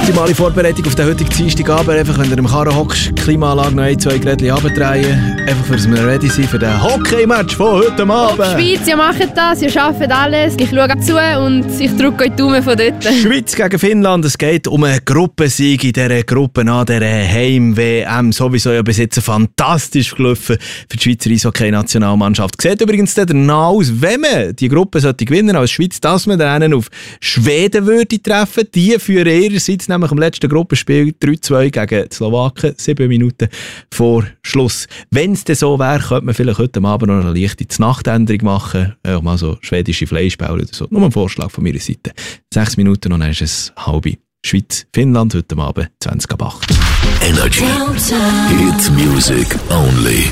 Optimale Vorbereitung auf den heutigen Dienstagabend. Einfach, wenn du im Karren hockst, Klimaanlage noch 1-2 Grädchen runterdrehen. Einfach, dass wir ready sind für den Hockey-Match von heute Abend. Die Schweiz, ihr macht das, ihr arbeitet alles. Ich schaue zu und ich drücke euch die Daumen von dort. Schweiz gegen Finnland. Es geht um einen Gruppensieg in dieser Gruppe an dieser Heim-WM. Sowieso ja bis jetzt fantastisch gelaufen für die Schweizer Eishockey-Nationalmannschaft. Sieht übrigens danach aus, wenn man die Gruppe sollte gewinnen als Schweiz, dass man dann auf Schweden würde treffen. Die führen ihrerseits nämlich im letzten Gruppenspiel 3-2 gegen die Slowaken, 7 Minuten vor Schluss. Wenn es denn so wäre, könnte man vielleicht heute Abend noch eine leichte Nachtänderung machen. Auch mal so schwedische Fleischbälle oder so. Nur ein Vorschlag von meiner Seite. 6 Minuten und dann ist es halbe. Schweiz, Finnland heute Abend, 20 ab 8. Energy. Hit music only.